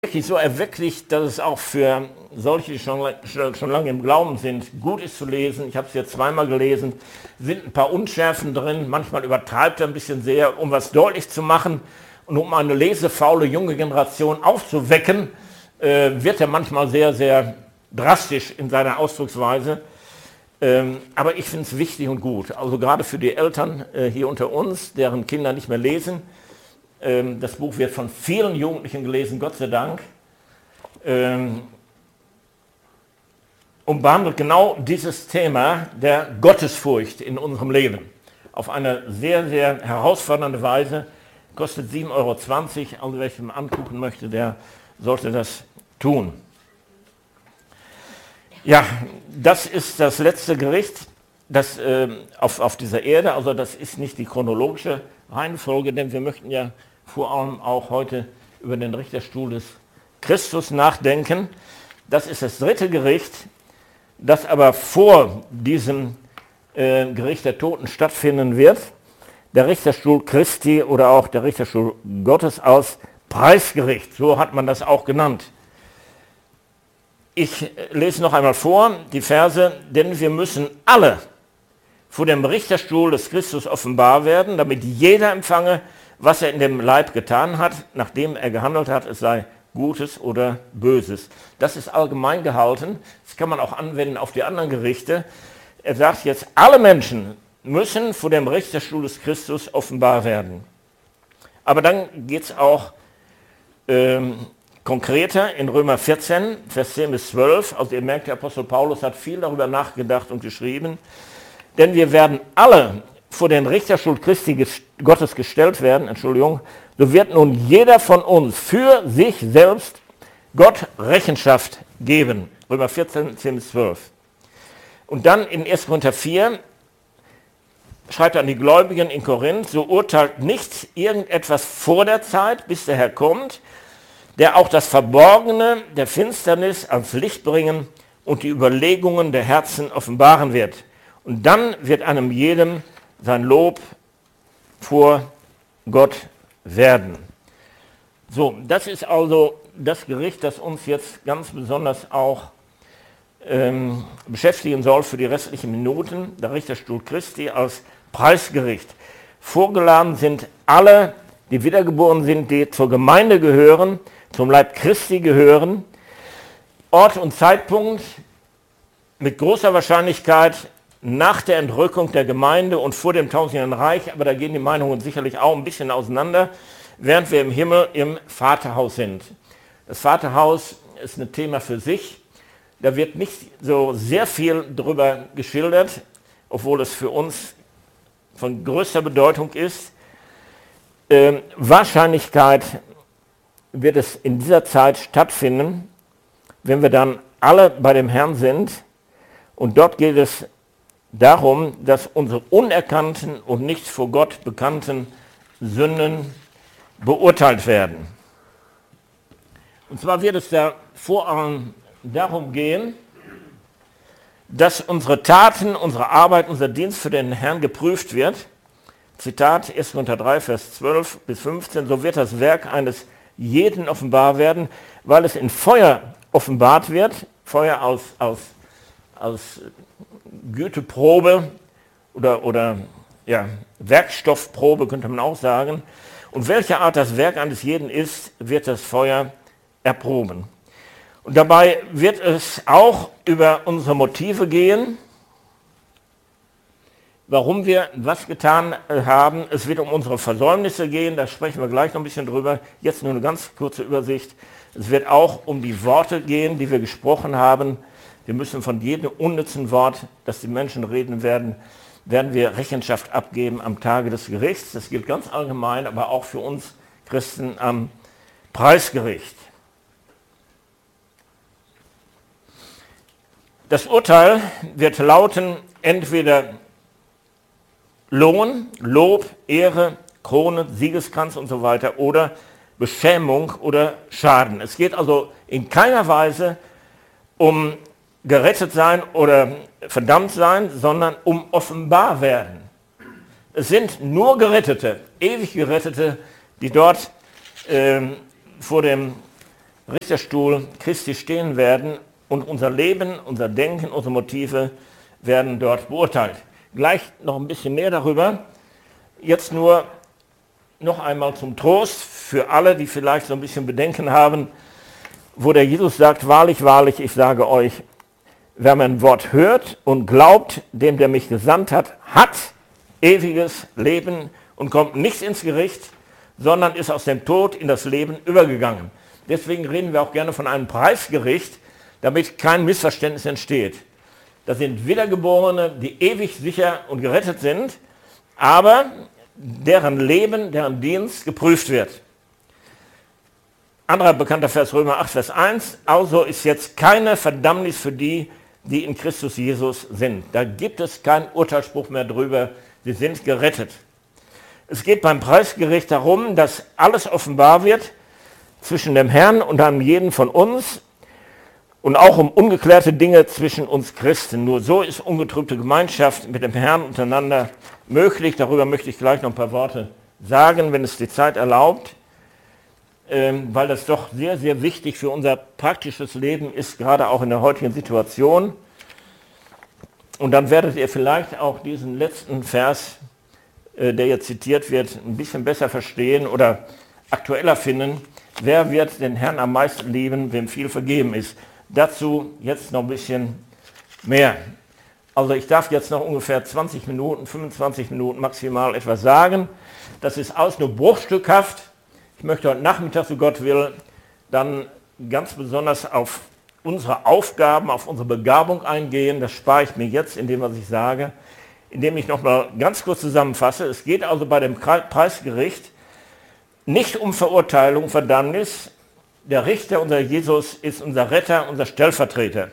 wirklich so erwecklich, dass es auch für solche, die schon lange im Glauben sind, gut ist zu lesen. Ich habe es jetzt zweimal gelesen, sind ein paar Unschärfen drin, manchmal übertreibt er ein bisschen sehr, um was deutlich zu machen und um eine lesefaule junge Generation aufzuwecken, wird er manchmal sehr, sehr drastisch in seiner Ausdrucksweise. Aber ich finde es wichtig und gut, also gerade für die Eltern hier unter uns, deren Kinder nicht mehr lesen. Das Buch wird von vielen Jugendlichen gelesen, Gott sei Dank. Und behandelt genau dieses Thema der Gottesfurcht in unserem Leben. Auf eine sehr, sehr herausfordernde Weise. Kostet 7,20 Euro. Also wer sich mal angucken möchte, der sollte das tun. Ja, das ist das letzte Gericht das, auf dieser Erde. Also das ist nicht die chronologische Reihenfolge, denn wir möchten ja vor allem auch heute über den Richterstuhl des Christus nachdenken. Das ist das dritte Gericht, das aber vor diesem Gericht der Toten stattfinden wird. Der Richterstuhl Christi oder auch der Richterstuhl Gottes aus Preisgericht, so hat man das auch genannt. Ich lese noch einmal vor, die Verse, denn wir müssen alle vor dem Richterstuhl des Christus offenbar werden, damit jeder empfange, was er in dem Leib getan hat, nachdem er gehandelt hat, es sei Gutes oder Böses. Das ist allgemein gehalten, das kann man auch anwenden auf die anderen Gerichte. Er sagt jetzt, alle Menschen müssen vor dem Richterstuhl des Christus offenbar werden. Aber dann geht es auch konkreter in Römer 14, Vers 10 bis 12. Also ihr merkt, der Apostel Paulus hat viel darüber nachgedacht und geschrieben. Denn wir werden alle vor den Richterstuhl Christi Gottes gestellt werden, so wird nun jeder von uns für sich selbst Gott Rechenschaft geben. Römer 14, 10 bis 12. Und dann in 1. Korinther 4 schreibt er an die Gläubigen in Korinth, so urteilt nicht irgendetwas vor der Zeit, bis der Herr kommt, der auch das Verborgene der Finsternis ans Licht bringen und die Überlegungen der Herzen offenbaren wird. Und dann wird einem jedem sein Lob vor Gott werden. So, das ist also das Gericht, das uns jetzt ganz besonders auch beschäftigen soll für die restlichen Minuten. Der Richterstuhl Christi als Preisgericht. Vorgeladen sind alle, die wiedergeboren sind, die zur Gemeinde gehören, zum Leib Christi gehören. Ort und Zeitpunkt mit großer Wahrscheinlichkeit nach der Entrückung der Gemeinde und vor dem tausendjährigen Reich, aber da gehen die Meinungen sicherlich auch ein bisschen auseinander, während wir im Himmel im Vaterhaus sind. Das Vaterhaus ist ein Thema für sich. Da wird nicht so sehr viel darüber geschildert, obwohl es für uns von größter Bedeutung ist. Wahrscheinlichkeit wird es in dieser Zeit stattfinden, wenn wir dann alle bei dem Herrn sind. Und dort geht es darum, dass unsere unerkannten und nicht vor Gott bekannten Sünden beurteilt werden. Und zwar wird es da vor allem darum gehen, dass unsere Taten, unsere Arbeit, unser Dienst für den Herrn geprüft wird. Zitat 1. Korinther 3, Vers 12 bis 15, so wird das Werk eines jeden offenbar werden, weil es in Feuer offenbart wird, Feuer aus Güteprobe oder ja, Werkstoffprobe könnte man auch sagen. Und welche Art das Werk eines jeden ist, wird das Feuer erproben. Und dabei wird es auch über unsere Motive gehen, warum wir was getan haben. Es wird um unsere Versäumnisse gehen, da sprechen wir gleich noch ein bisschen drüber. Jetzt nur eine ganz kurze Übersicht. Es wird auch um die Worte gehen, die wir gesprochen haben. Wir müssen von jedem unnützen Wort, das die Menschen reden werden wir Rechenschaft abgeben am Tage des Gerichts. Das gilt ganz allgemein, aber auch für uns Christen am Preisgericht. Das Urteil wird lauten, entweder Lohn, Lob, Ehre, Krone, Siegeskranz und so weiter oder Beschämung oder Schaden. Es geht also in keiner Weise um gerettet sein oder verdammt sein, sondern um offenbar werden. Es sind nur Gerettete, ewig Gerettete, die dort vor dem Richterstuhl Christi stehen werden und unser Leben, unser Denken, unsere Motive werden dort beurteilt. Gleich noch ein bisschen mehr darüber. Jetzt nur noch einmal zum Trost für alle, die vielleicht so ein bisschen Bedenken haben, wo der Jesus sagt, wahrlich, wahrlich, ich sage euch, wer mein Wort hört und glaubt, dem, der mich gesandt hat, hat ewiges Leben und kommt nicht ins Gericht, sondern ist aus dem Tod in das Leben übergegangen. Deswegen reden wir auch gerne von einem Preisgericht, damit kein Missverständnis entsteht. Das sind Wiedergeborene, die ewig sicher und gerettet sind, aber deren Leben, deren Dienst geprüft wird. Anderer bekannter Vers, Römer 8, Vers 1, also ist jetzt keine Verdammnis für die, die in Christus Jesus sind. Da gibt es keinen Urteilsspruch mehr drüber, sie sind gerettet. Es geht beim Preisgericht darum, dass alles offenbar wird zwischen dem Herrn und einem jeden von uns und auch um ungeklärte Dinge zwischen uns Christen. Nur so ist ungetrübte Gemeinschaft mit dem Herrn untereinander möglich. Darüber möchte ich gleich noch ein paar Worte sagen, wenn es die Zeit erlaubt, weil das doch sehr, sehr wichtig für unser praktisches Leben ist, gerade auch in der heutigen Situation. Und dann werdet ihr vielleicht auch diesen letzten Vers, der jetzt zitiert wird, ein bisschen besser verstehen oder aktueller finden. Wer wird den Herrn am meisten lieben, wem viel vergeben ist? Dazu jetzt noch ein bisschen mehr. Also ich darf jetzt noch ungefähr 20 Minuten, 25 Minuten maximal etwas sagen. Das ist alles nur bruchstückhaft. Ich möchte heute Nachmittag, so Gott will, dann ganz besonders auf unsere Aufgaben, auf unsere Begabung eingehen. Das spare ich mir jetzt in dem, was ich sage, indem ich nochmal ganz kurz zusammenfasse. Es geht also bei dem Preisgericht nicht um Verurteilung, Verdammnis. Der Richter, unser Jesus, ist unser Retter, unser Stellvertreter.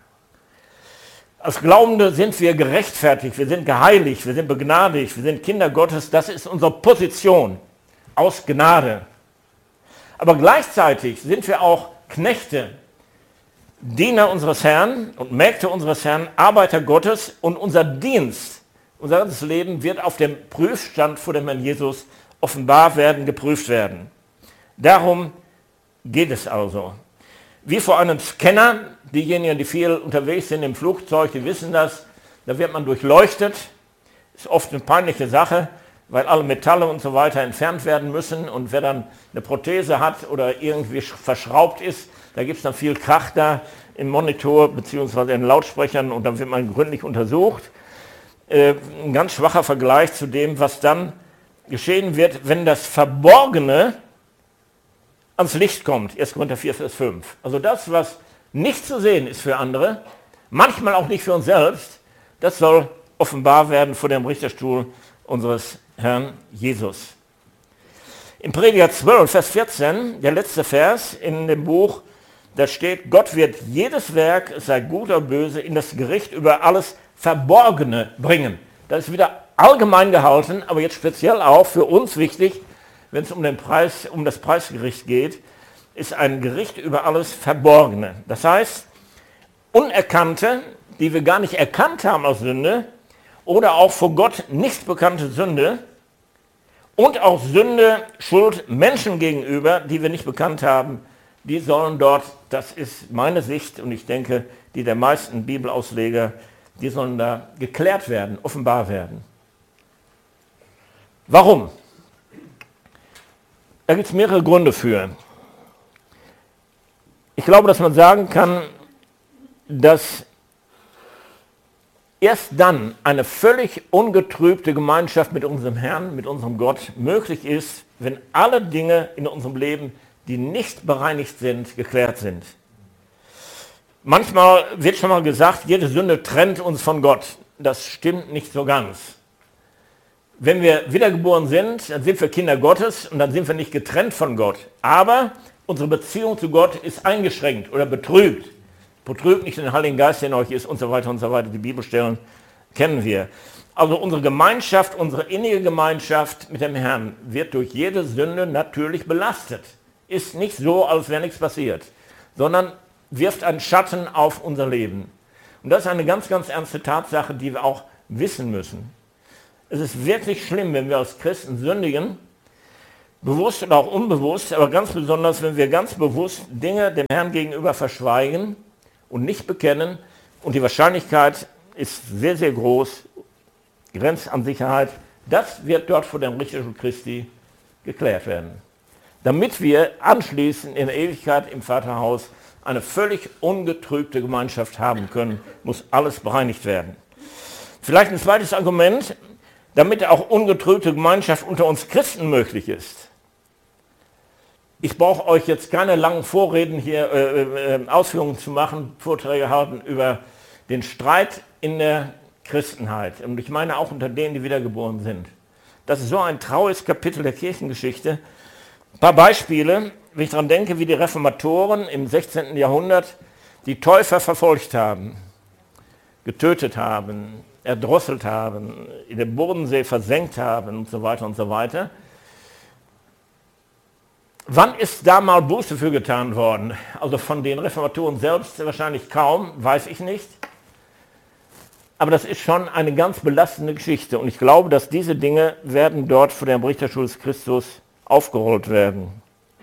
Als Glaubende sind wir gerechtfertigt, wir sind geheiligt, wir sind begnadigt, wir sind Kinder Gottes. Das ist unsere Position aus Gnade. Aber gleichzeitig sind wir auch Knechte, Diener unseres Herrn und Mägde unseres Herrn, Arbeiter Gottes, und unser Dienst, unser ganzes Leben wird auf dem Prüfstand vor dem Herrn Jesus offenbar werden, geprüft werden. Darum geht es also. Wie vor einem Scanner, diejenigen, die viel unterwegs sind im Flugzeug, die wissen das, da wird man durchleuchtet, ist oft eine peinliche Sache, weil alle Metalle und so weiter entfernt werden müssen, und wer dann eine Prothese hat oder irgendwie verschraubt ist, da gibt es dann viel Krach da im Monitor bzw. in den Lautsprechern, und dann wird man gründlich untersucht. Ein ganz schwacher Vergleich zu dem, was dann geschehen wird, wenn das Verborgene ans Licht kommt. 1. Korinther 4, Vers 5. Also das, was nicht zu sehen ist für andere, manchmal auch nicht für uns selbst, das soll offenbar werden vor dem Richterstuhl unseres Herrn Jesus. Im Prediger 12, Vers 14, der letzte Vers in dem Buch, da steht, Gott wird jedes Werk, es sei gut oder böse, in das Gericht über alles Verborgene bringen. Das ist wieder allgemein gehalten, aber jetzt speziell auch für uns wichtig, wenn es um das Preisgericht geht, ist ein Gericht über alles Verborgene. Das heißt, Unerkannte, die wir gar nicht erkannt haben als Sünde, oder auch vor Gott nicht bekannte Sünde, und auch Sünde, Schuld Menschen gegenüber, die wir nicht bekannt haben, die sollen dort, das ist meine Sicht und ich denke, die der meisten Bibelausleger, die sollen da geklärt werden, offenbar werden. Warum? Da gibt es mehrere Gründe für. Ich glaube, dass man sagen kann, dass erst dann eine völlig ungetrübte Gemeinschaft mit unserem Herrn, mit unserem Gott möglich ist, wenn alle Dinge in unserem Leben, die nicht bereinigt sind, geklärt sind. Manchmal wird schon mal gesagt, jede Sünde trennt uns von Gott. Das stimmt nicht so ganz. Wenn wir wiedergeboren sind, dann sind wir Kinder Gottes und dann sind wir nicht getrennt von Gott. Aber unsere Beziehung zu Gott ist eingeschränkt oder betrübt. Betrübt nicht den Heiligen Geist, der in euch ist und so weiter und so weiter. Die Bibelstellen kennen wir. Also unsere Gemeinschaft, unsere innige Gemeinschaft mit dem Herrn wird durch jede Sünde natürlich belastet. Ist nicht so, als wäre nichts passiert, sondern wirft einen Schatten auf unser Leben. Und das ist eine ganz, ganz ernste Tatsache, die wir auch wissen müssen. Es ist wirklich schlimm, wenn wir als Christen sündigen, bewusst oder auch unbewusst, aber ganz besonders, wenn wir ganz bewusst Dinge dem Herrn gegenüber verschweigen und nicht bekennen, und die Wahrscheinlichkeit ist sehr, sehr groß, grenzt an Sicherheit, das wird dort vor dem Richterstuhl Christi geklärt werden. Damit wir anschließend in der Ewigkeit im Vaterhaus eine völlig ungetrübte Gemeinschaft haben können, muss alles bereinigt werden. Vielleicht ein zweites Argument, damit auch ungetrübte Gemeinschaft unter uns Christen möglich ist. Ich brauche euch jetzt keine langen Vorreden hier, Ausführungen zu machen, Vorträge halten über den Streit in der Christenheit. Und ich meine auch unter denen, die wiedergeboren sind. Das ist so ein trauriges Kapitel der Kirchengeschichte. Ein paar Beispiele, wenn ich daran denke, wie die Reformatoren im 16. Jahrhundert die Täufer verfolgt haben, getötet haben, erdrosselt haben, in den Bodensee versenkt haben und so weiter und so weiter. Wann ist da mal Buße für getan worden? Also von den Reformatoren selbst wahrscheinlich kaum, weiß ich nicht. Aber das ist schon eine ganz belastende Geschichte. Und ich glaube, dass diese Dinge werden dort vor dem Richterstuhl des Christus aufgerollt werden.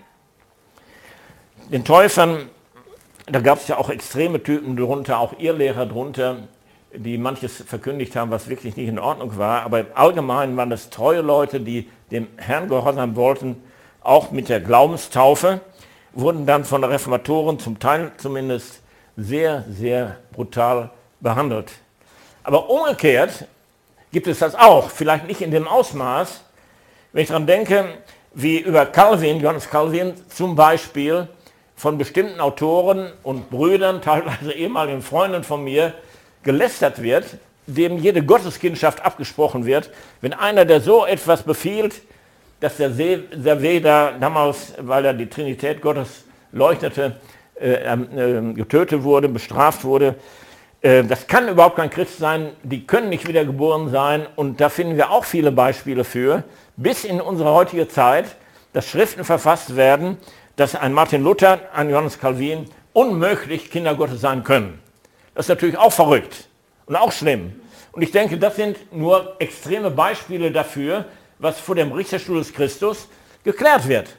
Den Täufern, da gab es ja auch extreme Typen drunter, auch Irrlehrer drunter, die manches verkündigt haben, was wirklich nicht in Ordnung war. Aber im Allgemeinen waren das treue Leute, die dem Herrn gehorsam wollten, auch mit der Glaubenstaufe, wurden dann von den Reformatoren zum Teil zumindest sehr, sehr brutal behandelt. Aber umgekehrt gibt es das auch, vielleicht nicht in dem Ausmaß, wenn ich daran denke, wie über Calvin, Johannes Calvin zum Beispiel von bestimmten Autoren und Brüdern, teilweise ehemaligen Freunden von mir, gelästert wird, dem jede Gotteskindschaft abgesprochen wird, wenn einer, der so etwas befiehlt, dass der Serveda damals, weil er die Trinität Gottes leuchtete, getötet wurde, bestraft wurde. Das kann überhaupt kein Christ sein, die können nicht wiedergeboren sein, und da finden wir auch viele Beispiele für, bis in unsere heutige Zeit, dass Schriften verfasst werden, dass ein Martin Luther, ein Johannes Calvin unmöglich Kinder Gottes sein können. Das ist natürlich auch verrückt und auch schlimm. Und ich denke, das sind nur extreme Beispiele dafür, was vor dem Richterstuhl des Christus geklärt wird.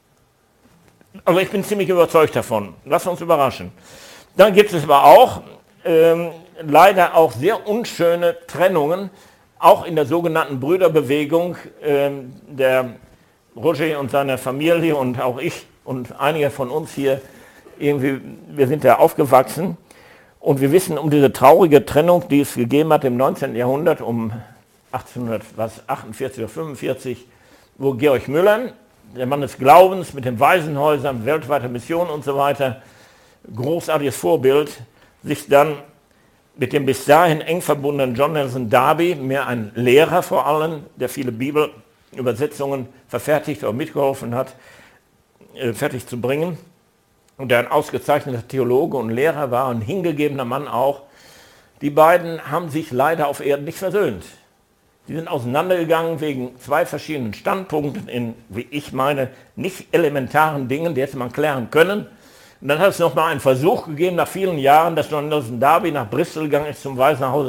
Also ich bin ziemlich überzeugt davon. Lasst uns überraschen. Dann gibt es aber auch leider auch sehr unschöne Trennungen, auch in der sogenannten Brüderbewegung. Der Roger und seine Familie und auch ich und einige von uns hier, irgendwie, wir sind da aufgewachsen und wir wissen um diese traurige Trennung, die es gegeben hat im 19. Jahrhundert, um 1848 oder 45, wo Georg Müller, der Mann des Glaubens mit den Waisenhäusern, weltweiter Mission und so weiter, großartiges Vorbild, sich dann mit dem bis dahin eng verbundenen John Nelson Darby, mehr ein Lehrer vor allem, der viele Bibelübersetzungen verfertigt oder mitgeholfen hat, fertig zu bringen, und der ein ausgezeichneter Theologe und Lehrer war, ein hingegebener Mann auch. Die beiden haben sich leider auf Erden nicht versöhnt. Die sind auseinandergegangen wegen zwei verschiedenen Standpunkten in, wie ich meine, nicht elementaren Dingen, die hätte man klären können. Und dann hat es nochmal einen Versuch gegeben, nach vielen Jahren, dass John Nelson Darby nach Bristol gegangen ist zum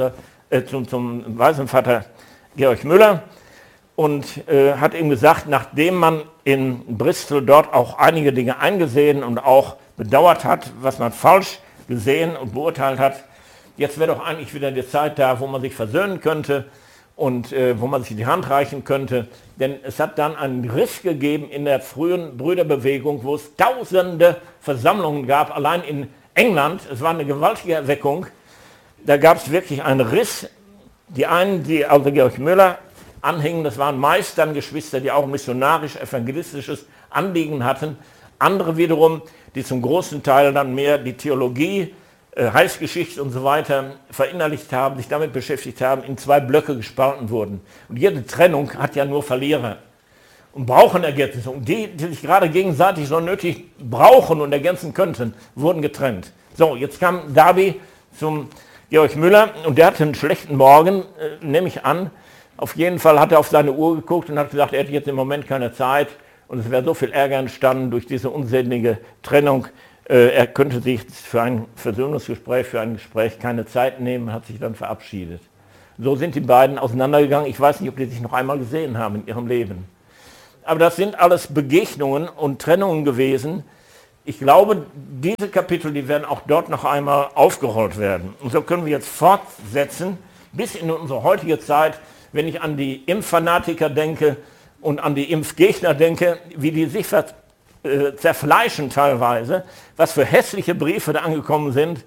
zum Waisenvater Georg Müller und hat ihm gesagt, nachdem man in Bristol dort auch einige Dinge eingesehen und auch bedauert hat, was man falsch gesehen und beurteilt hat, jetzt wäre doch eigentlich wieder die Zeit da, wo man sich versöhnen könnte und wo man sich die Hand reichen könnte. Denn es hat dann einen Riss gegeben in der frühen Brüderbewegung, wo es tausende Versammlungen gab, allein in England. Es war eine gewaltige Erweckung. Da gab es wirklich einen Riss. Die einen, die also Georg Müller anhingen, das waren meist dann Geschwister, die auch missionarisch-evangelistisches Anliegen hatten. Andere wiederum, die zum großen Teil dann mehr die Theologie, Heilsgeschichte und so weiter verinnerlicht haben, sich damit beschäftigt haben, in zwei Blöcke gespalten wurden. Und jede Trennung hat ja nur Verlierer und brauchen Ergänzung. Und die sich gerade gegenseitig so nötig brauchen und ergänzen könnten, wurden getrennt. So, jetzt kam Darby zum Georg Müller und der hatte einen schlechten Morgen, nehme ich an. Auf jeden Fall hat er auf seine Uhr geguckt und hat gesagt, er hätte jetzt im Moment keine Zeit und es wäre so viel Ärger entstanden durch diese unsinnige Trennung. Er könnte sich für ein Versöhnungsgespräch, für ein Gespräch keine Zeit nehmen, hat sich dann verabschiedet. So sind die beiden auseinandergegangen. Ich weiß nicht, ob die sich noch einmal gesehen haben in ihrem Leben. aber das sind alles Begegnungen und Trennungen gewesen. Ich glaube, diese Kapitel, die werden auch dort noch einmal aufgerollt werden. Und so können wir jetzt fortsetzen, bis in unsere heutige Zeit, wenn ich an die Impffanatiker denke und an die Impfgegner denke, wie die sich zerfleischen teilweise, was für hässliche Briefe da angekommen sind.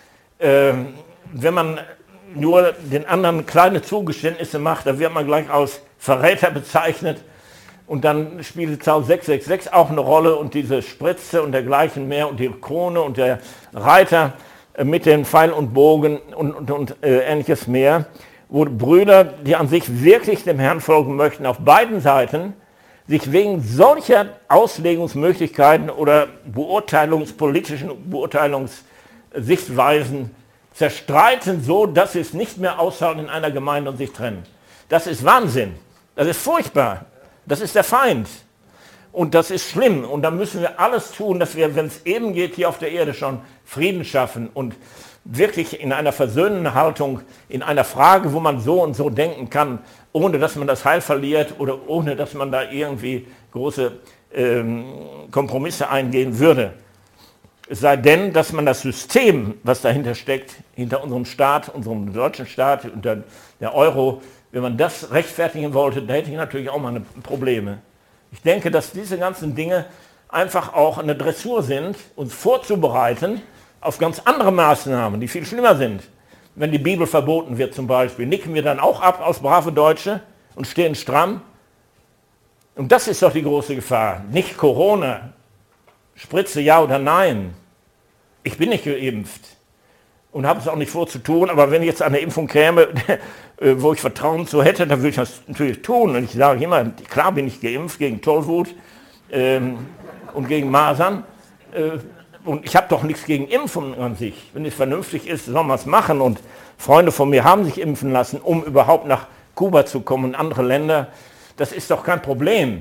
Wenn man nur den anderen kleine Zugeständnisse macht, da wird man gleich als Verräter bezeichnet. Und dann spielt die Zahl 666 auch eine Rolle und diese Spritze und dergleichen mehr und die Krone und der Reiter mit den Pfeil und Bogen und ähnliches mehr, wo Brüder, die an sich wirklich dem Herrn folgen möchten, auf beiden Seiten sich wegen solcher Auslegungsmöglichkeiten oder politischen Beurteilungssichtweisen zerstreiten, so dass sie es nicht mehr aushalten in einer Gemeinde und sich trennen. Das ist Wahnsinn. Das ist furchtbar. Das ist der Feind. Und das ist schlimm. Und da müssen wir alles tun, dass wir, wenn es eben geht, hier auf der Erde schon Frieden schaffen und wirklich in einer versöhnenden Haltung, in einer Frage, wo man so und so denken kann, ohne dass man das Heil verliert oder ohne dass man da irgendwie große Kompromisse eingehen würde. Es sei denn, dass man das System, was dahinter steckt, hinter unserem Staat, unserem deutschen Staat, unter der Euro, wenn man das rechtfertigen wollte, da hätte ich natürlich auch mal Probleme. Ich denke, dass diese ganzen Dinge einfach auch eine Dressur sind, uns vorzubereiten auf ganz andere Maßnahmen, die viel schlimmer sind. Wenn die Bibel verboten wird zum Beispiel, nicken wir dann auch ab als brave Deutsche und stehen stramm. Und das ist doch die große Gefahr. Nicht Corona, Spritze ja oder nein. Ich bin nicht geimpft und habe es auch nicht vor zu tun, aber wenn jetzt eine Impfung käme, wo ich Vertrauen zu hätte, dann würde ich das natürlich tun. Und ich sage immer, klar bin ich geimpft gegen Tollwut und gegen Masern. Und ich habe doch nichts gegen Impfungen an sich. Wenn es vernünftig ist, soll man es machen. Und Freunde von mir haben sich impfen lassen, um überhaupt nach Kuba zu kommen und andere Länder. Das ist doch kein Problem.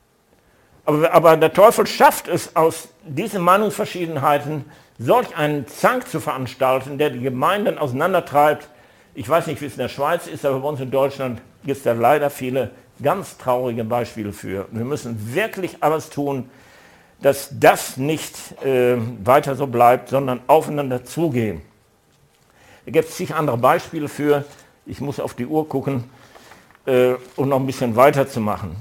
Aber der Teufel schafft es, aus diesen Meinungsverschiedenheiten solch einen Zank zu veranstalten, der die Gemeinden auseinandertreibt. Ich weiß nicht, wie es in der Schweiz ist, aber bei uns in Deutschland gibt es da leider viele ganz traurige Beispiele für. Wir müssen wirklich alles tun, dass das nicht weiter so bleibt, sondern aufeinander zugehen. Da gibt es zig andere Beispiele für. Ich muss auf die Uhr gucken, um noch ein bisschen weiterzumachen.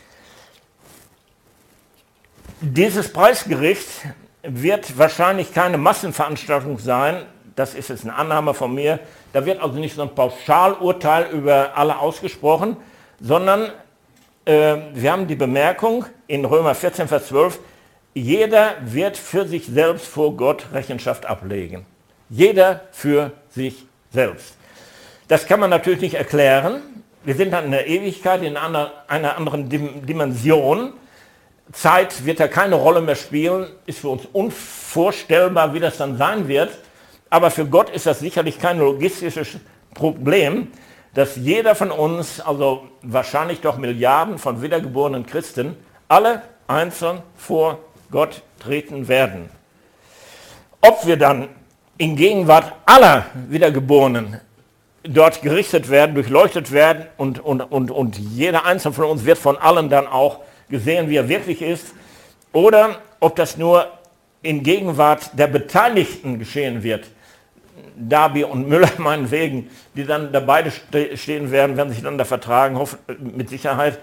Dieses Preisgericht wird wahrscheinlich keine Massenveranstaltung sein. Das ist jetzt eine Annahme von mir. Da wird also nicht so ein Pauschalurteil über alle ausgesprochen, sondern wir haben die Bemerkung in Römer 14, Vers 12, jeder wird für sich selbst vor Gott Rechenschaft ablegen. Jeder für sich selbst. Das kann man natürlich nicht erklären. Wir sind dann in der Ewigkeit, in einer anderen Dimension. Zeit wird da keine Rolle mehr spielen, ist für uns unvorstellbar, wie das dann sein wird. Aber für Gott ist das sicherlich kein logistisches Problem, dass jeder von uns, also wahrscheinlich doch Milliarden von wiedergeborenen Christen, alle einzeln vor Gott treten werden. Ob wir dann in Gegenwart aller Wiedergeborenen dort gerichtet werden, durchleuchtet werden und jeder Einzelne von uns wird von allen dann auch gesehen, wie er wirklich ist, oder ob das nur in Gegenwart der Beteiligten geschehen wird, Darby und Müller meinetwegen, die dann da beide stehen werden sich dann da vertragen, mit Sicherheit.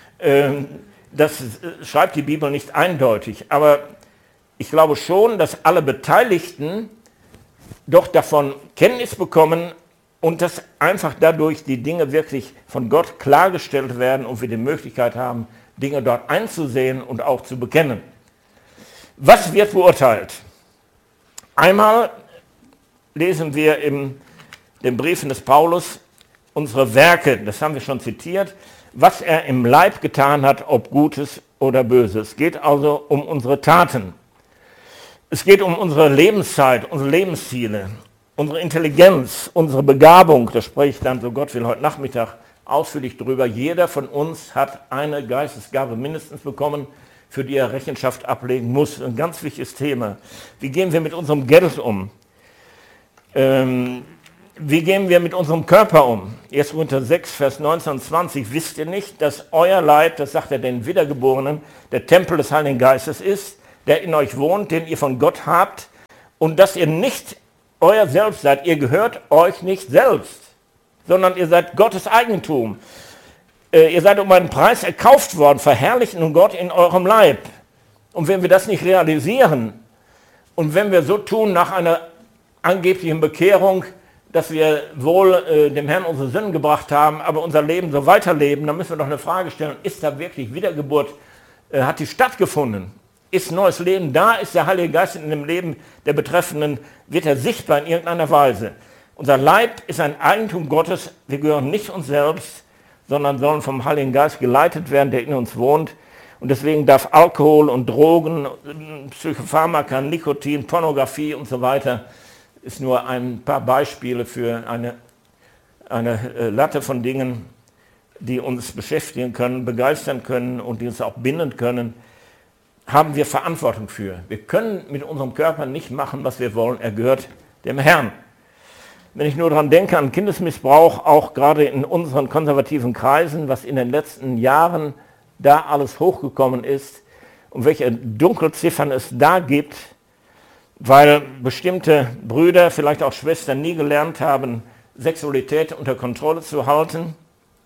Das schreibt die Bibel nicht eindeutig, aber ich glaube schon, dass alle Beteiligten doch davon Kenntnis bekommen und dass einfach dadurch die Dinge wirklich von Gott klargestellt werden und wir die Möglichkeit haben, Dinge dort einzusehen und auch zu bekennen. Was wird beurteilt? Einmal lesen wir in den Briefen des Paulus unsere Werke, das haben wir schon zitiert, was er im Leib getan hat, ob Gutes oder Böses. Es geht also um unsere Taten. Es geht um unsere Lebenszeit, unsere Lebensziele, unsere Intelligenz, unsere Begabung. Da spreche ich dann, so Gott will, heute Nachmittag ausführlich drüber. Jeder von uns hat eine Geistesgabe mindestens bekommen, für die er Rechenschaft ablegen muss. Ein ganz wichtiges Thema. Wie gehen wir mit unserem Geld um? wie gehen wir mit unserem Körper um? 1. Korinther 6, Vers 19 und 20. Wisst ihr nicht, dass euer Leib, das sagt er den Wiedergeborenen, der Tempel des Heiligen Geistes ist, der in euch wohnt, den ihr von Gott habt, und dass ihr nicht euer Selbst seid. Ihr gehört euch nicht selbst, sondern ihr seid Gottes Eigentum. Ihr seid um einen Preis erkauft worden, verherrlicht nun Gott in eurem Leib. Und wenn wir das nicht realisieren und wenn wir so tun nach einer angeblichen Bekehrung, dass wir wohl dem Herrn unsere Sünden gebracht haben, aber unser Leben so weiterleben, dann müssen wir doch eine Frage stellen, ist da wirklich Wiedergeburt, hat die stattgefunden? Ist neues Leben da? Ist der Heilige Geist in dem Leben der Betreffenden, wird er sichtbar in irgendeiner Weise? Unser Leib ist ein Eigentum Gottes, wir gehören nicht uns selbst, sondern sollen vom Heiligen Geist geleitet werden, der in uns wohnt. Und deswegen darf Alkohol und Drogen, Psychopharmaka, Nikotin, Pornografie und so weiter, ist nur ein paar Beispiele für eine Latte von Dingen, die uns beschäftigen können, begeistern können und die uns auch binden können, haben wir Verantwortung für. Wir können mit unserem Körper nicht machen, was wir wollen. Er gehört dem Herrn. Wenn ich nur daran denke, an Kindesmissbrauch, auch gerade in unseren konservativen Kreisen, was in den letzten Jahren da alles hochgekommen ist und welche Dunkelziffern es da gibt, weil bestimmte Brüder, vielleicht auch Schwestern nie gelernt haben, Sexualität unter Kontrolle zu halten,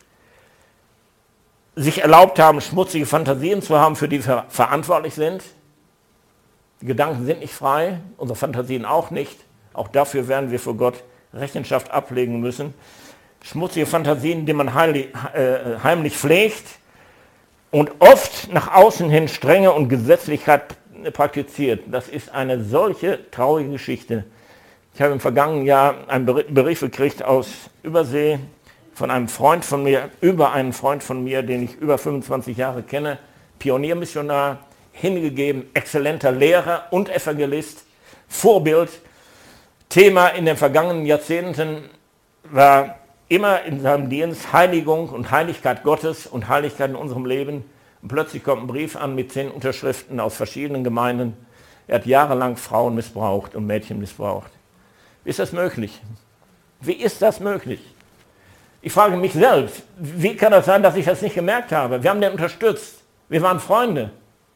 sich erlaubt haben, schmutzige Fantasien zu haben, für die wir verantwortlich sind. Die Gedanken sind nicht frei, unsere Fantasien auch nicht. Auch dafür werden wir vor Gott Rechenschaft ablegen müssen. Schmutzige Fantasien, die man heimlich pflegt und oft nach außen hin Strenge und Gesetzlichkeit praktiziert. Das ist eine solche traurige Geschichte. Ich habe im vergangenen Jahr einen Bericht gekriegt aus Übersee von einem Freund von mir, über einen Freund von mir, den ich über 25 Jahre kenne, Pioniermissionar, hingegeben, exzellenter Lehrer und Evangelist, Vorbild. Thema in den vergangenen Jahrzehnten war immer in seinem Dienst Heiligung und Heiligkeit Gottes und Heiligkeit in unserem Leben. Und plötzlich kommt ein Brief an mit 10 Unterschriften aus verschiedenen Gemeinden. Er hat jahrelang Frauen missbraucht und Mädchen missbraucht. Wie ist das möglich? Wie ist das möglich? Ich frage mich selbst, wie kann das sein, dass ich das nicht gemerkt habe? Wir haben den unterstützt. Wir waren Freunde.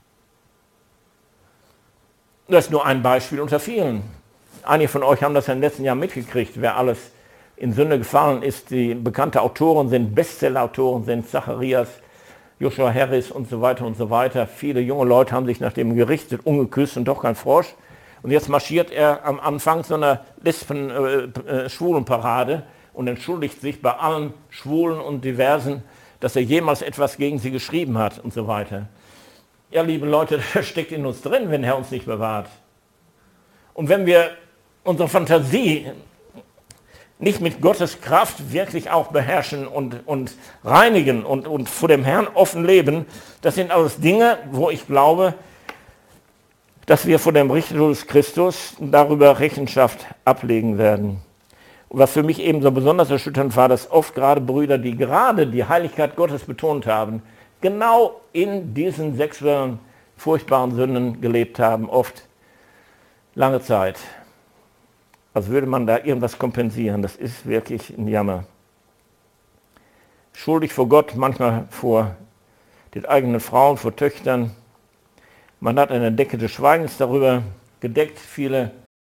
Das ist nur ein Beispiel unter vielen. Einige von euch haben das ja in den letzten Jahren mitgekriegt, wer alles in Sünde gefallen ist. Die bekannte Autoren sind, Bestseller-Autoren sind Zacharias, Joshua Harris und so weiter und so weiter. Viele junge Leute haben sich nach dem gerichtet, ungeküsst und doch kein Frosch. Und jetzt marschiert er am Anfang so einer Lesben-Schwulenparade und entschuldigt sich bei allen Schwulen und Diversen, dass er jemals etwas gegen sie geschrieben hat und so weiter. Ja, liebe Leute, das steckt in uns drin, wenn er uns nicht bewahrt. Und wenn wir unsere Fantasie nicht mit Gottes Kraft wirklich auch beherrschen und reinigen und vor dem Herrn offen leben, das sind alles Dinge, wo ich glaube, dass wir vor dem Richterstuhl des Christus darüber Rechenschaft ablegen werden. Und was für mich eben so besonders erschütternd war, dass oft gerade Brüder, die gerade die Heiligkeit Gottes betont haben, genau in diesen sexuellen, furchtbaren Sünden gelebt haben, oft lange Zeit. Als würde man da irgendwas kompensieren. Das ist wirklich ein Jammer. Schuldig vor Gott, manchmal vor den eigenen Frauen, vor Töchtern. Man hat eine Decke des Schweigens darüber gedeckt, viele.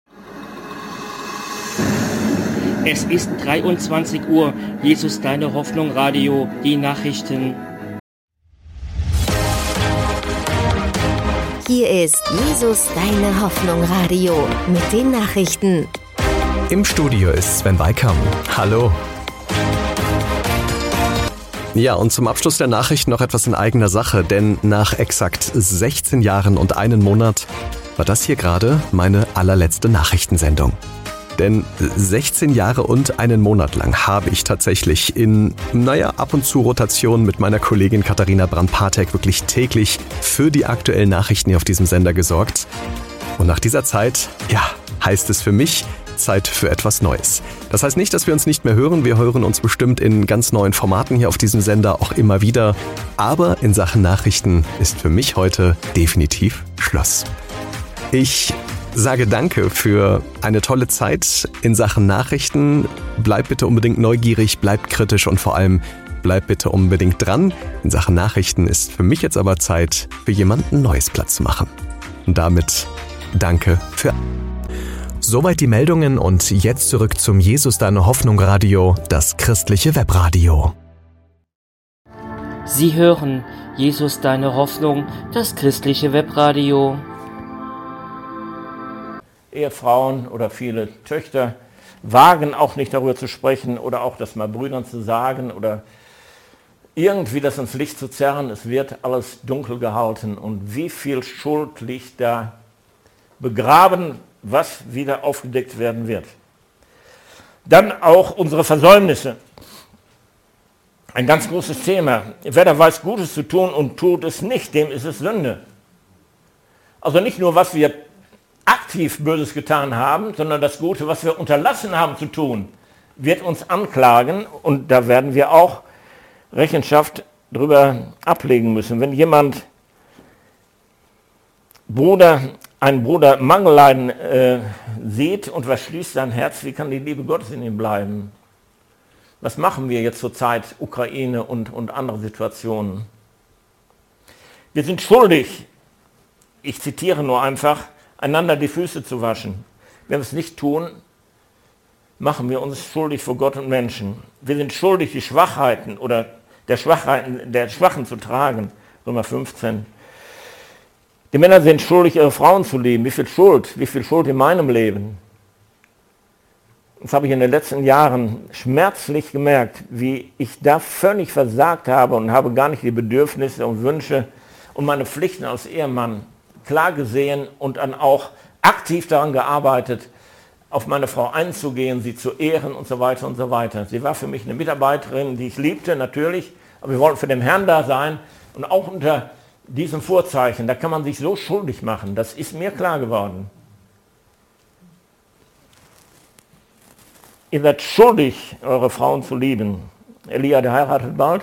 Es ist 23 Uhr. Jesus, deine Hoffnung, Radio, die Nachrichten. Hier ist Jesus, deine Hoffnung, Radio mit den Nachrichten. Im Studio ist Sven Weikam. Hallo. Ja, und zum Abschluss der Nachrichten noch etwas in eigener Sache, denn nach exakt 16 Jahren und 1 Monat war das hier gerade meine allerletzte Nachrichtensendung. Denn 16 Jahre und 1 Monat lang habe ich tatsächlich in, ab und zu Rotation mit meiner Kollegin Katharina Brand-Patek wirklich täglich für die aktuellen Nachrichten hier auf diesem Sender gesorgt. Und nach dieser Zeit, heißt es für mich, Zeit für etwas Neues. Das heißt nicht, dass wir uns nicht mehr hören. Wir hören uns bestimmt in ganz neuen Formaten hier auf diesem Sender auch immer wieder. Aber in Sachen Nachrichten ist für mich heute definitiv Schluss. Ich sage danke für eine tolle Zeit in Sachen Nachrichten. Bleib bitte unbedingt neugierig, bleib kritisch und vor allem bleib bitte unbedingt dran. In Sachen Nachrichten ist für mich jetzt aber Zeit, für jemanden Neues Platz zu machen. Und damit danke für... Soweit die Meldungen und jetzt zurück zum Jesus Deine Hoffnung Radio, das christliche Webradio. Sie hören Jesus Deine Hoffnung, das christliche Webradio. Ehefrauen oder viele Töchter wagen auch nicht darüber zu sprechen oder auch das mal Brüdern zu sagen oder irgendwie das ins Licht zu zerren. Es wird alles dunkel gehalten und wie viel Schuld liegt da begraben, was wieder aufgedeckt werden wird. Dann auch unsere Versäumnisse. Ein ganz großes Thema. Wer da weiß, Gutes zu tun und tut es nicht, dem ist es Sünde. Also nicht nur, was wir aktiv Böses getan haben, sondern das Gute, was wir unterlassen haben zu tun, wird uns anklagen und da werden wir auch Rechenschaft drüber ablegen müssen. Wenn jemand einen Bruder Mangel leiden sieht und verschließt sein Herz, wie kann die Liebe Gottes in ihm bleiben? Was machen wir jetzt zur Zeit Ukraine und andere Situationen? Wir sind schuldig, ich zitiere nur einfach, einander die Füße zu waschen. Wenn wir es nicht tun, machen wir uns schuldig vor Gott und Menschen. Wir sind schuldig, die Schwachheiten oder der Schwachen zu tragen. Römer 15. Die Männer sind schuldig, ihre Frauen zu lieben. Wie viel Schuld in meinem Leben. Das habe ich in den letzten Jahren schmerzlich gemerkt, wie ich da völlig versagt habe und habe gar nicht die Bedürfnisse und Wünsche und meine Pflichten als Ehemann klar gesehen und dann auch aktiv daran gearbeitet, auf meine Frau einzugehen, sie zu ehren und so weiter und so weiter. Sie war für mich eine Mitarbeiterin, die ich liebte natürlich, aber wir wollten für den Herrn da sein und auch unter diesem Vorzeichen, da kann man sich so schuldig machen, das ist mir klar geworden. Ihr seid schuldig, eure Frauen zu lieben. Elia, der heiratet bald.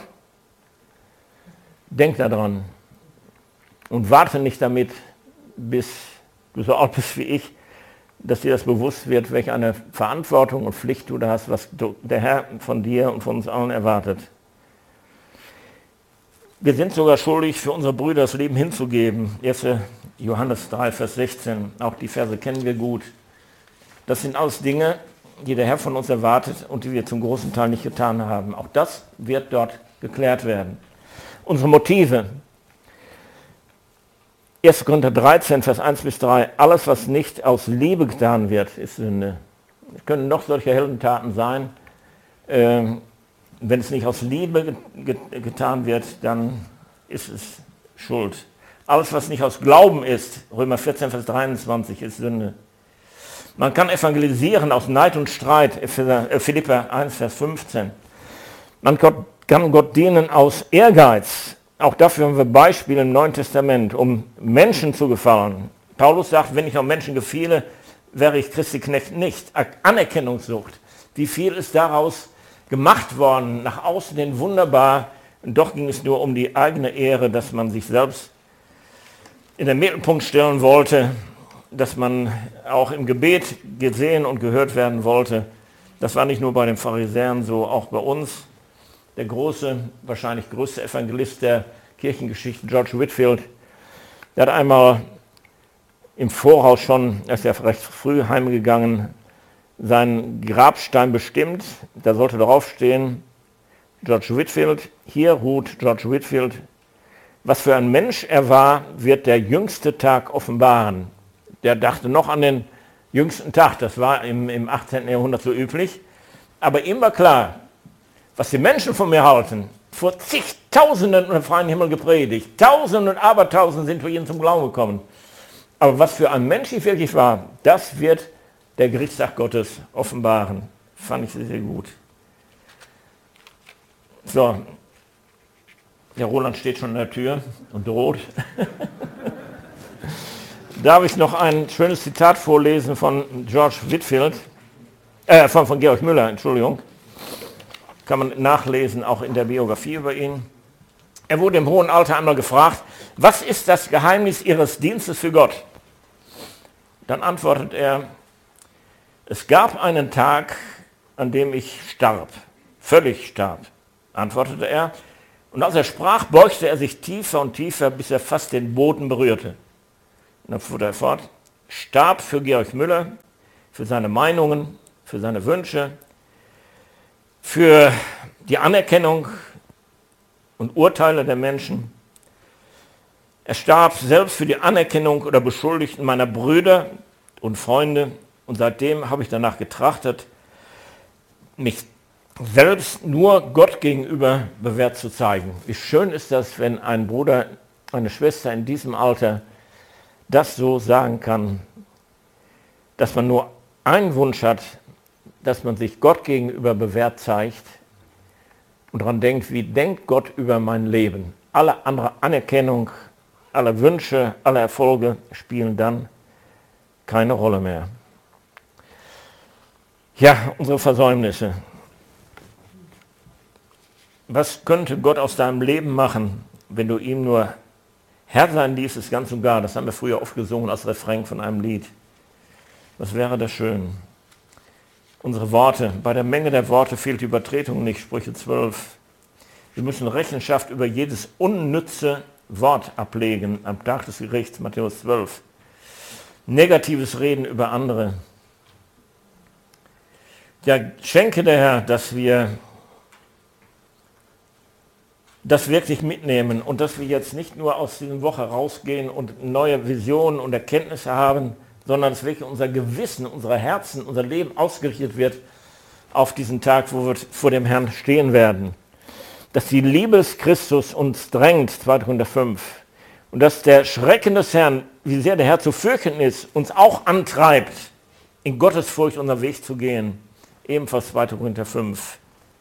Denkt daran und warte nicht damit, bis du so alt bist wie ich, dass dir das bewusst wird, welche eine Verantwortung und Pflicht du da hast, was der Herr von dir und von uns allen erwartet. Wir sind sogar schuldig, für unsere Brüder das Leben hinzugeben. 1. Johannes 3, Vers 16, auch die Verse kennen wir gut. Das sind alles Dinge, die der Herr von uns erwartet und die wir zum großen Teil nicht getan haben. Auch das wird dort geklärt werden. Unsere Motive. 1. Korinther 13, Vers 1 bis 3. Alles, was nicht aus Liebe getan wird, ist Sünde. Es können noch solche Heldentaten sein. Wenn es nicht aus Liebe getan wird, dann ist es Schuld. Alles, was nicht aus Glauben ist, Römer 14, Vers 23, ist Sünde. Man kann evangelisieren aus Neid und Streit, Philipper 1, Vers 15. Man kann Gott dienen aus Ehrgeiz. Auch dafür haben wir Beispiele im Neuen Testament, um Menschen zu gefallen. Paulus sagt, wenn ich noch Menschen gefiele, wäre ich Christi Knecht nicht. Anerkennungssucht. Wie viel ist daraus gemacht worden, nach außen hin wunderbar. Und doch ging es nur um die eigene Ehre, dass man sich selbst in den Mittelpunkt stellen wollte, dass man auch im Gebet gesehen und gehört werden wollte. Das war nicht nur bei den Pharisäern so, auch bei uns. Der große, wahrscheinlich größte Evangelist der Kirchengeschichte, George Whitefield, der hat einmal im Voraus schon, er ist ja recht früh heimgegangen, seinen Grabstein bestimmt. Da sollte darauf stehen, George Whitefield, hier ruht George Whitefield. Was für ein Mensch er war, wird der jüngste Tag offenbaren. Der dachte noch an den jüngsten Tag, das war im 18. Jahrhundert so üblich. Aber ihm war klar, was die Menschen von mir halten, vor zigtausenden im freien Himmel gepredigt, Tausende und Abertausende sind für ihn zum Glauben gekommen. Aber was für ein Mensch ich wirklich war, das wird der Gerichtstag Gottes offenbaren. Fand ich sehr, sehr gut. So, der Roland steht schon in der Tür und droht. Darf ich noch ein schönes Zitat vorlesen von George Whitefield, von Georg Müller, Entschuldigung. Kann man nachlesen, auch in der Biografie über ihn. Er wurde im hohen Alter einmal gefragt, was ist das Geheimnis Ihres Dienstes für Gott? Dann antwortet er, es gab einen Tag, an dem ich starb, völlig starb, antwortete er. Und als er sprach, beugte er sich tiefer und tiefer, bis er fast den Boden berührte. Und dann fuhr er fort, starb für Georg Müller, für seine Meinungen, für seine Wünsche, für die Anerkennung und Urteile der Menschen. Er starb selbst für die Anerkennung oder Beschuldigten meiner Brüder und Freunde. Und seitdem habe ich danach getrachtet, mich selbst nur Gott gegenüber bewährt zu zeigen. Wie schön ist das, wenn ein Bruder, eine Schwester in diesem Alter das so sagen kann, dass man nur einen Wunsch hat, dass man sich Gott gegenüber bewährt zeigt und daran denkt, wie denkt Gott über mein Leben. Alle andere Anerkennung, alle Wünsche, alle Erfolge spielen dann keine Rolle mehr. Ja, unsere Versäumnisse. Was könnte Gott aus deinem Leben machen, wenn du ihm nur Herr sein ließest, ganz und gar? Das haben wir früher oft gesungen als Refrain von einem Lied. Was wäre das schön? Unsere Worte, bei der Menge der Worte fehlt die Übertretung nicht, Sprüche 12. Wir müssen Rechenschaft über jedes unnütze Wort ablegen am Tag des Gerichts, Matthäus 12. Negatives Reden über andere. Ja, schenke der Herr, dass wir das wirklich mitnehmen und dass wir jetzt nicht nur aus dieser Woche rausgehen und neue Visionen und Erkenntnisse haben, sondern dass wirklich unser Gewissen, unsere Herzen, unser Leben ausgerichtet wird auf diesen Tag, wo wir vor dem Herrn stehen werden. Dass die Liebe des Christus uns drängt, 2. Korinther 5, und dass der Schrecken des Herrn, wie sehr der Herr zu fürchten ist, uns auch antreibt, in Gottesfurcht unseren Weg zu gehen. Ebenfalls 2. Korinther 5.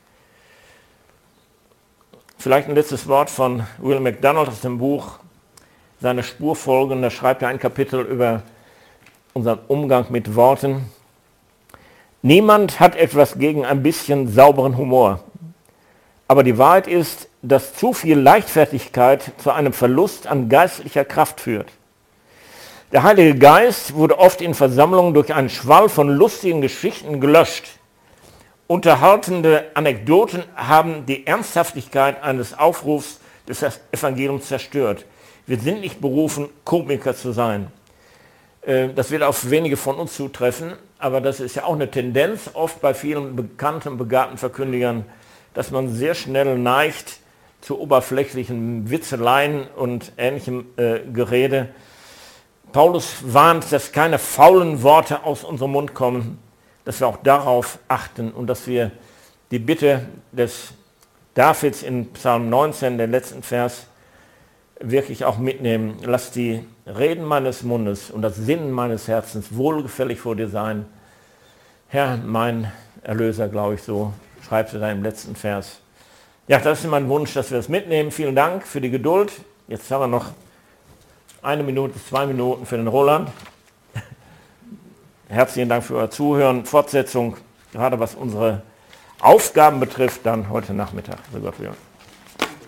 Vielleicht ein letztes Wort von Will McDonald aus dem Buch Seine Spurfolgen. Da schreibt er ein Kapitel über unseren Umgang mit Worten. Niemand hat etwas gegen ein bisschen sauberen Humor. Aber die Wahrheit ist, dass zu viel Leichtfertigkeit zu einem Verlust an geistlicher Kraft führt. Der Heilige Geist wurde oft in Versammlungen durch einen Schwall von lustigen Geschichten gelöscht. Unterhaltende Anekdoten haben die Ernsthaftigkeit eines Aufrufs des Evangeliums zerstört. Wir sind nicht berufen, Komiker zu sein. Das wird auf wenige von uns zutreffen, aber das ist ja auch eine Tendenz, oft bei vielen bekannten, begabten Verkündigern, dass man sehr schnell neigt zu oberflächlichen Witzeleien und ähnlichem Gerede. Paulus warnt, dass keine faulen Worte aus unserem Mund kommen, dass wir auch darauf achten und dass wir die Bitte des Davids in Psalm 19, den letzten Vers, wirklich auch mitnehmen. Lass die Reden meines Mundes und das Sinnen meines Herzens wohlgefällig vor dir sein. Herr, mein Erlöser, glaube ich, so schreibst du da im letzten Vers. Ja, das ist mein Wunsch, dass wir das mitnehmen. Vielen Dank für die Geduld. Jetzt haben wir noch 1 Minute, 2 Minuten für den Roland. Herzlichen Dank für euer Zuhören. Fortsetzung, gerade was unsere Aufgaben betrifft, dann heute Nachmittag. So Gott will.